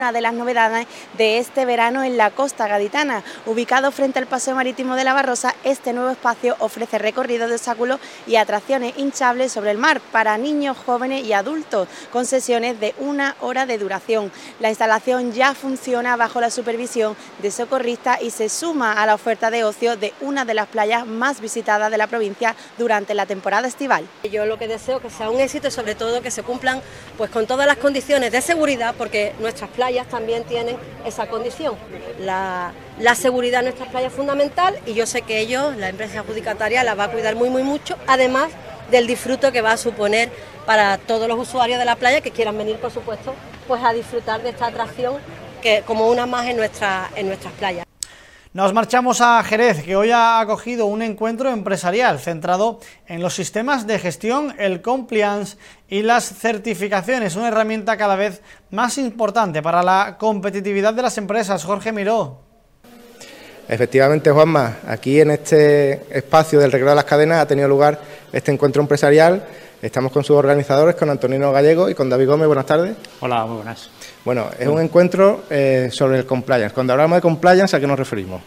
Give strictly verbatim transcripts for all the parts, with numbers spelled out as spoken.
Una de las novedades de este verano en la costa gaditana. Ubicado frente al Paseo Marítimo de la Barrosa, este nuevo espacio ofrece recorridos de obstáculos y atracciones hinchables sobre el mar para niños, jóvenes y adultos, con sesiones de una hora de duración. La instalación ya funciona bajo la supervisión de socorristas y se suma a la oferta de ocio de una de las playas más visitadas de la provincia durante la temporada estival. Yo lo que deseo es que sea un éxito y sobre todo que se cumplan pues con todas las condiciones de seguridad, porque nuestras playas también tienen esa condición. La, la seguridad en nuestras playas es fundamental y yo sé que ellos, la empresa adjudicataria, la va a cuidar muy muy mucho, además del disfrute que va a suponer para todos los usuarios de la playa que quieran venir, por supuesto, pues a disfrutar de esta atracción que como una más en, nuestra, en nuestras playas. Nos marchamos a Jerez, que hoy ha acogido un encuentro empresarial centrado en los sistemas de gestión, el compliance y las certificaciones, una herramienta cada vez más importante para la competitividad de las empresas. Jorge Miró. Efectivamente, Juanma, aquí en este espacio del Recreo de las Cadenas ha tenido lugar este encuentro empresarial. Estamos con sus organizadores, con Antonino Gallego y con David Gómez. Buenas tardes. Hola, muy buenas. Bueno, es un encuentro eh, sobre el compliance. Cuando hablamos de compliance, ¿a qué nos referimos?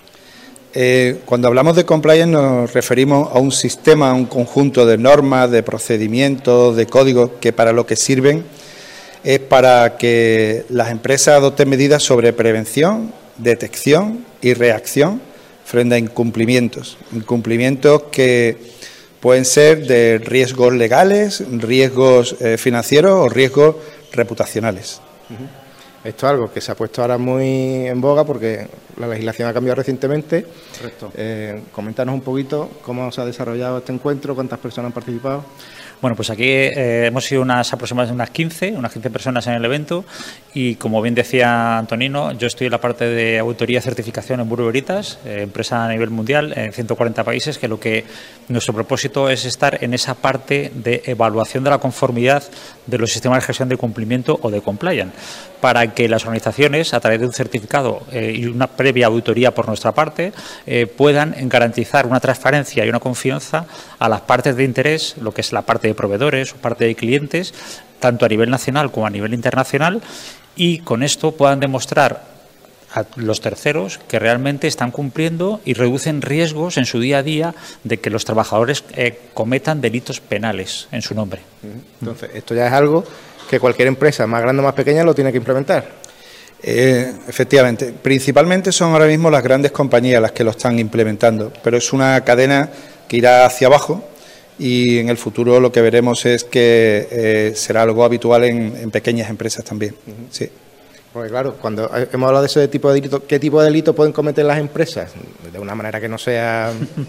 Eh, cuando hablamos de compliance nos referimos a un sistema, a un conjunto de normas, de procedimientos, de códigos que para lo que sirven es para que las empresas adopten medidas sobre prevención, detección y reacción frente a incumplimientos. Incumplimientos que pueden ser de riesgos legales, riesgos eh, financieros o riesgos reputacionales. Uh-huh. Esto es algo que se ha puesto ahora muy en boga porque la legislación ha cambiado recientemente. Correcto. Eh, coméntanos un poquito cómo se ha desarrollado este encuentro, cuántas personas han participado. Bueno, pues aquí eh, hemos sido unas aproximadamente unas quince, unas quince personas en el evento y, como bien decía Antonino, yo estoy en la parte de auditoría y certificación en Bureau Veritas, eh, empresa a nivel mundial en ciento cuarenta países, que lo que nuestro propósito es estar en esa parte de evaluación de la conformidad de los sistemas de gestión de cumplimiento o de compliance, para que las organizaciones, a través de un certificado eh, y una previa auditoría por nuestra parte, eh, puedan garantizar una transparencia y una confianza a las partes de interés, lo que es la parte de proveedores o parte de clientes, tanto a nivel nacional como a nivel internacional, y con esto puedan demostrar a los terceros que realmente están cumpliendo y reducen riesgos en su día a día de que los trabajadores eh, cometan delitos penales en su nombre. Entonces, esto ya es algo que cualquier empresa, más grande o más pequeña, lo tiene que implementar. Eh, efectivamente, principalmente son ahora mismo las grandes compañías las que lo están implementando, pero es una cadena que irá hacia abajo y en el futuro lo que veremos es que eh, será algo habitual en, en pequeñas empresas también. Uh-huh. Sí. Porque claro, cuando hemos hablado de ese tipo de delito, ¿qué tipo de delito pueden cometer las empresas? De una manera que no sea...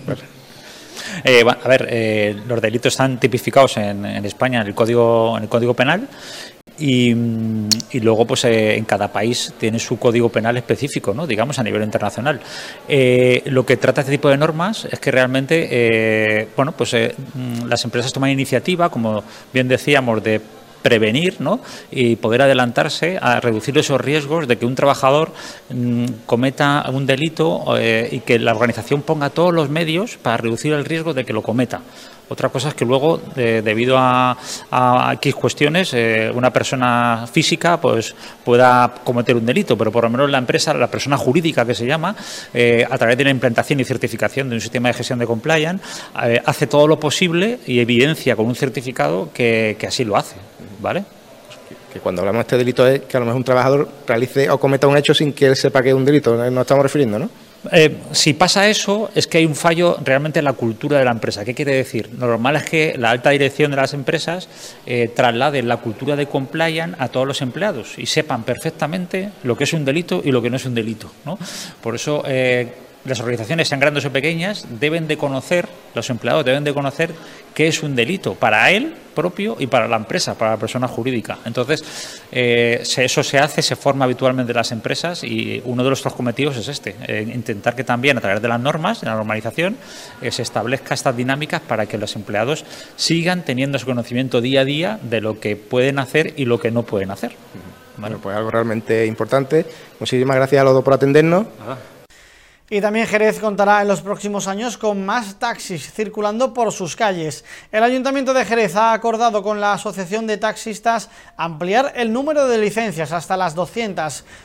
Eh, a ver, eh, los delitos están tipificados en, en España en el Código, en el Código Penal y, y luego pues eh, en cada país tiene su Código Penal específico, ¿no? Digamos a nivel internacional. Eh, lo que trata este tipo de normas es que realmente eh, bueno, pues eh, las empresas toman iniciativa, como bien decíamos, de prevenir, ¿no? Y poder adelantarse a reducir esos riesgos de que un trabajador mmm, cometa un delito eh, y que la organización ponga todos los medios para reducir el riesgo de que lo cometa. Otra cosa es que luego, eh, debido a, a X cuestiones, eh, una persona física pues pueda cometer un delito, pero por lo menos la empresa, la persona jurídica que se llama, eh, a través de la implantación y certificación de un sistema de gestión de compliance, eh, hace todo lo posible y evidencia con un certificado que, que así lo hace, ¿vale? Que cuando hablamos de este delito es que a lo mejor un trabajador realice o cometa un hecho sin que él sepa que es un delito, nos estamos refiriendo, ¿no? Eh, si pasa eso, es que hay un fallo realmente en la cultura de la empresa. ¿Qué quiere decir? Lo normal es que la alta dirección de las empresas eh, traslade la cultura de compliance a todos los empleados y sepan perfectamente lo que es un delito y lo que no es un delito, ¿no? Por eso eh, las organizaciones, sean grandes o pequeñas, deben de conocer, los empleados deben de conocer qué es un delito para él propio y para la empresa, para la persona jurídica. Entonces, eh, eso se hace, se forma habitualmente en las empresas y uno de nuestros cometidos es este, eh, intentar que también a través de las normas, de la normalización, eh, se establezca estas dinámicas para que los empleados sigan teniendo ese conocimiento día a día de lo que pueden hacer y lo que no pueden hacer. Bueno, pues algo realmente importante. Muchísimas gracias a los dos por atendernos. Nada. Y también Jerez contará en los próximos años con más taxis circulando por sus calles. El Ayuntamiento de Jerez ha acordado con la Asociación de Taxistas ampliar el número de licencias hasta las doscientas.